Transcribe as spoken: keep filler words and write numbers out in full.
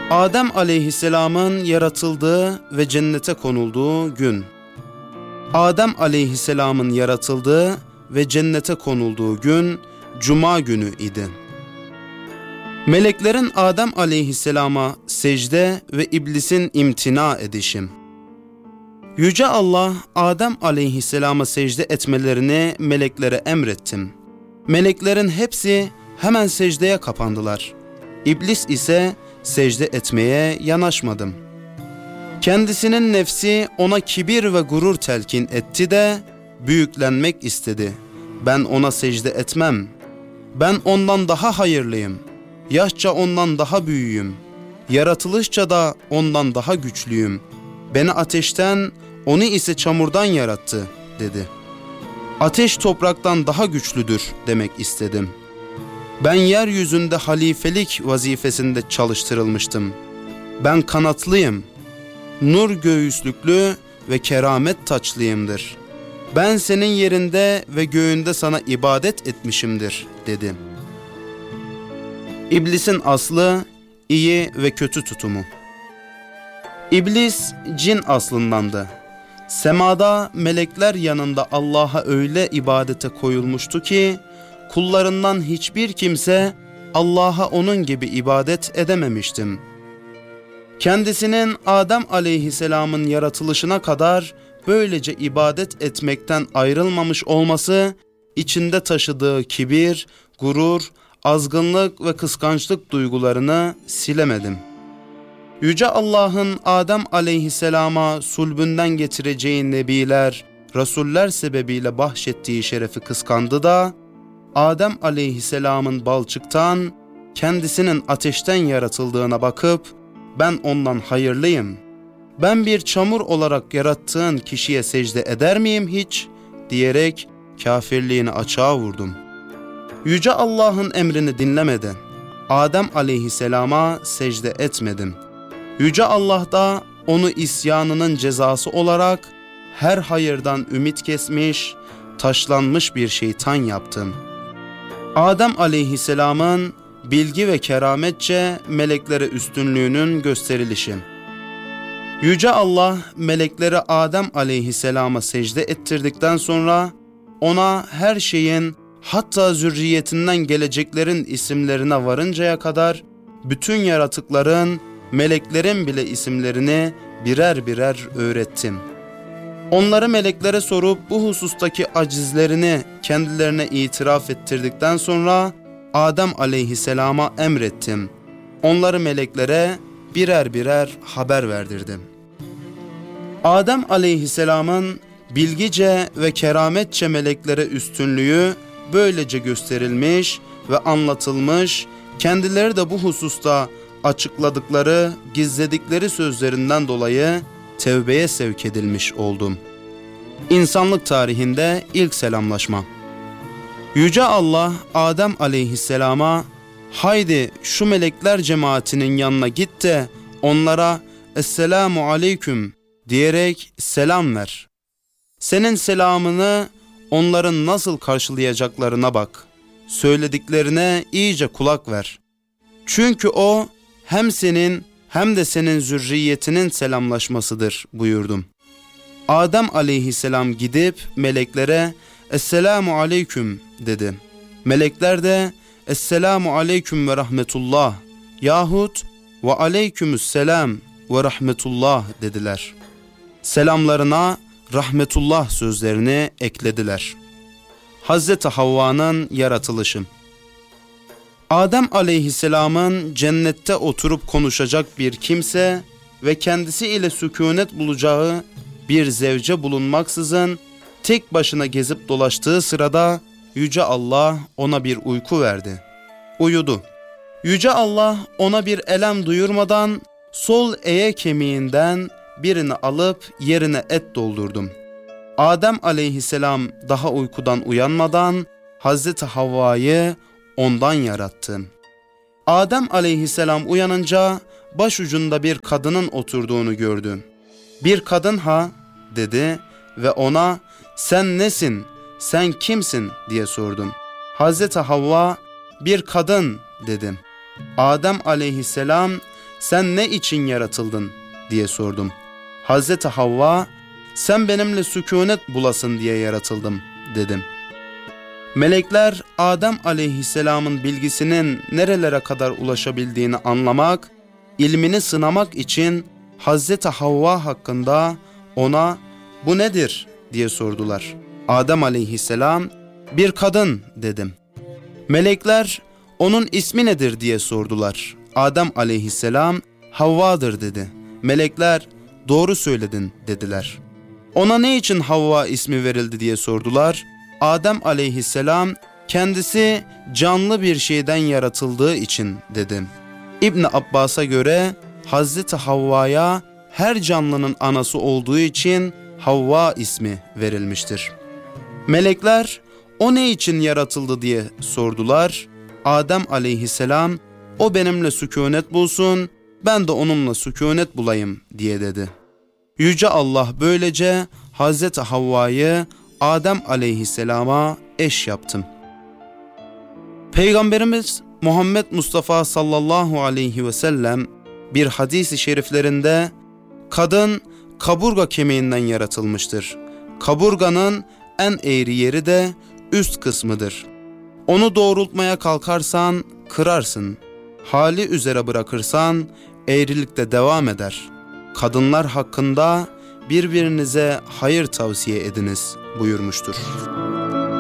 Adem aleyhisselamın yaratıldığı ve cennete konulduğu gün. Adem aleyhisselamın yaratıldığı ve cennete konulduğu gün Cuma günü idi. Meleklerin Adem aleyhisselama secde ve iblisin imtina edişim. Yüce Allah, Adem aleyhisselama secde etmelerini meleklere emrettim. Meleklerin hepsi hemen secdeye kapandılar. İblis ise secde etmeye yanaşmadım. Kendisinin nefsi ona kibir ve gurur telkin etti de büyüklenmek istedi. Ben ona secde etmem. Ben ondan daha hayırlıyım. Yaşça ondan daha büyüğüm. Yaratılışça da ondan daha güçlüyüm. Beni ateşten, onu ise çamurdan yarattı, dedi. Ateş topraktan daha güçlüdür demek istedim. Ben yeryüzünde halifelik vazifesinde çalıştırılmıştım. Ben kanatlıyım. Nur göğüslüklü ve keramet taçlıyımdır. Ben senin yerinde ve göğünde sana ibadet etmişimdir, dedi. İblisin aslı, iyi ve kötü tutumu. İblis cin aslındandı. Semada melekler yanında Allah'a öyle ibadete koyulmuştu ki, kullarından hiçbir kimse Allah'a onun gibi ibadet edememiştim. Kendisinin Adem aleyhisselamın yaratılışına kadar böylece ibadet etmekten ayrılmamış olması, içinde taşıdığı kibir, gurur, azgınlık ve kıskançlık duygularını silemedim. Yüce Allah'ın Adem aleyhisselama sulbünden getireceği nebiler, rasuller sebebiyle bahşettiği şerefi kıskandı da, Adem aleyhisselamın balçıktan, kendisinin ateşten yaratıldığına bakıp, ben ondan hayırlıyım, ben bir çamur olarak yarattığın kişiye secde eder miyim hiç, diyerek kafirliğini açığa vurdum. Yüce Allah'ın emrini dinlemedi. Adem aleyhisselama secde etmedim. Yüce Allah da onu isyanının cezası olarak her hayırdan ümit kesmiş, taşlanmış bir şeytan yaptım. Adem aleyhisselamın bilgi ve kerametçe meleklere üstünlüğünün gösterilişi. Yüce Allah melekleri Adem aleyhisselama secde ettirdikten sonra ona her şeyin, hatta zürriyetinden geleceklerin isimlerine varıncaya kadar bütün yaratıkların, meleklerin bile isimlerini birer birer öğrettim. Onları meleklere sorup bu husustaki acizlerini kendilerine itiraf ettirdikten sonra Adem aleyhisselama emrettim. Onları meleklere birer birer haber verdirdim. Adem aleyhisselamın bilgice ve kerametçe meleklere üstünlüğü böylece gösterilmiş ve anlatılmış, kendileri de bu hususta açıkladıkları, gizledikleri sözlerinden dolayı tevbeye sevk edilmiş oldum. İnsanlık tarihinde ilk selamlaşma. Yüce Allah Adem aleyhisselama, haydi şu melekler cemaatinin yanına git de onlara Esselamu aleyküm diyerek selam ver. Senin selamını onların nasıl karşılayacaklarına bak. Söylediklerine iyice kulak ver. Çünkü o hem senin hem de senin zürriyetinin selamlaşmasıdır buyurdum. Adem aleyhisselam gidip meleklere Esselamu aleyküm dedi. Melekler de Esselamu aleyküm ve rahmetullah yahut ve aleykümüsselam ve rahmetullah dediler. Selamlarına rahmetullah sözlerini eklediler. Hazreti Havva'nın yaratılışı. Adem aleyhisselamın cennette oturup konuşacak bir kimse ve kendisi ile sükunet bulacağı bir zevce bulunmaksızın tek başına gezip dolaştığı sırada Yüce Allah ona bir uyku verdi. Uyudu. Yüce Allah ona bir elem duyurmadan sol eye kemiğinden birini alıp yerine et doldurdum. Adem aleyhisselam daha uykudan uyanmadan Hazreti Havva'yı ondan yarattım. Adem aleyhisselam uyanınca başucunda bir kadının oturduğunu gördü. Bir kadın ha dedi ve ona sen nesin, sen kimsin diye sordum. Hazreti Havva bir kadın dedim. Adem aleyhisselam sen ne için yaratıldın diye sordum. Hazreti Havva, sen benimle sükunet bulasın diye yaratıldım dedim. Melekler Adem aleyhisselamın bilgisinin nerelere kadar ulaşabildiğini anlamak, ilmini sınamak için Hazreti Havva hakkında ona bu nedir diye sordular. Adem aleyhisselam bir kadın dedim. Melekler onun ismi nedir diye sordular. Adem aleyhisselam Havva'dır dedi. Melekler doğru söyledin dediler. Ona ne için Havva ismi verildi diye sordular. Adem aleyhisselam kendisi canlı bir şeyden yaratıldığı için dedi. İbn Abbas'a göre Hazreti Havva'ya her canlının anası olduğu için Havva ismi verilmiştir. Melekler o ne için yaratıldı diye sordular. Adem aleyhisselam o benimle sükunet bulsun, ben de onunla sükunet bulayım diye dedi. Yüce Allah böylece Hazreti Havva'yı Adem aleyhisselama eş yaptım. Peygamberimiz Muhammed Mustafa sallallahu aleyhi ve sellem bir hadis-i şeriflerinde kadın kaburga kemiğinden yaratılmıştır. Kaburganın en eğri yeri de üst kısmıdır. Onu doğrultmaya kalkarsan kırarsın. Hali üzere bırakırsan eğrilikte devam eder. Kadınlar hakkında birbirinize hayır tavsiye ediniz buyurmuştur.